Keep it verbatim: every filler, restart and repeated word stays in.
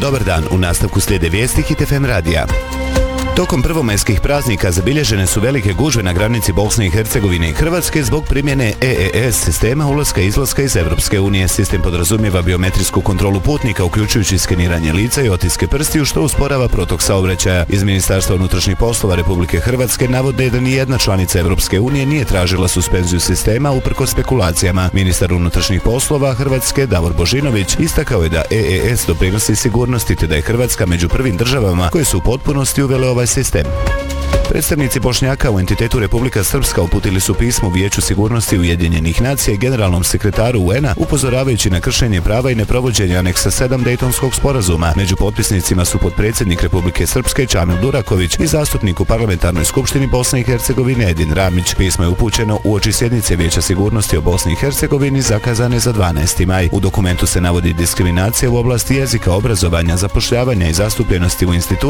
Dobar dan, u nastavku slijede vijesti Hit F M radija. Tokom prvomajskih praznika zabilježene su velike gužve na granici Bosne i Hercegovine i Hrvatske zbog primjene E E S sistema ulaska i izlaska iz Europske unije. Sistem podrazumijeva biometrijsku kontrolu putnika, uključujući skeniranje lica i otiske prstiju, što usporava protok saobraćaja. Iz Ministarstva unutrašnjih poslova Republike Hrvatske navode da nijedna članica Europske unije nije tražila suspenziju sistema uprkos spekulacijama. Ministar unutrašnjih poslova Hrvatske Davor Božinović istakao je da E E S doprinosi sigurnosti te da je Hrvatska među prvim državama koje su u potpunosti uvele ovaj sistem. Predstavnici Bošnjaka u entitetu Republika Srpska uputili su pismo Vijeću sigurnosti Ujedinjenih nacija i generalnom sekretaru U N A upozoravajući na kršenje prava i neprovođenje aneksa sedam Dejtonskog sporazuma. Među potpisnicima su potpredsjednik Republike Srpske Čamil Duraković i zastupnik u Parlamentarnoj skupštini Bosne i Hercegovine Edin Ramić. Pismo je upućeno uoči sjednice Vijeća sigurnosti o Bosni i Hercegovini zakazane za dvanaesti maj. U dokumentu se navodi diskriminacija u oblasti jezika, obrazovanja, zapošljavanja i zastupljenosti u institucijama